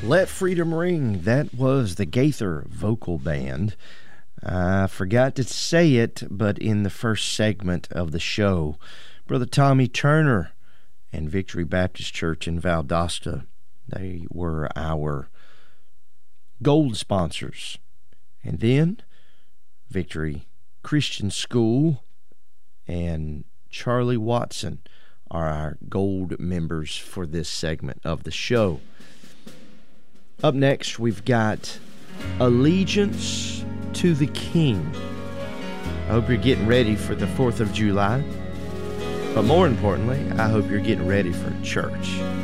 Let Freedom Ring. That was the Gaither Vocal Band. I forgot to say it, but in the first segment of the show, Brother Tommy Turner and Victory Baptist Church in Valdosta, they were our gold sponsors. And then Victory Christian School and Charlie Watson are our gold members for this segment of the show. Up next, we've got Allegiance to the King. I hope you're getting ready for the 4th of July. But more importantly, I hope you're getting ready for church.